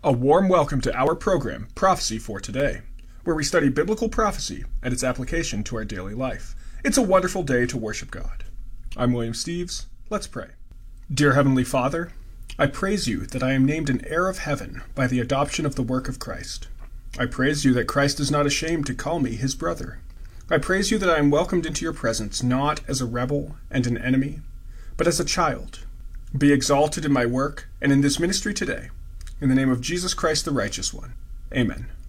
A warm welcome to our program, Prophecy for Today, where we study biblical prophecy and its application to our daily life. It's a wonderful day to worship God. I'm William Steves. Let's pray. Dear Heavenly Father, I praise you that I am named an heir of heaven by the adoption of the work of Christ. I praise you that Christ is not ashamed to call me his brother. I praise you that I am welcomed into your presence not as a rebel and an enemy, but as a child. Be exalted in my work and in this ministry today. In the name of Jesus Christ, the righteous one. Amen.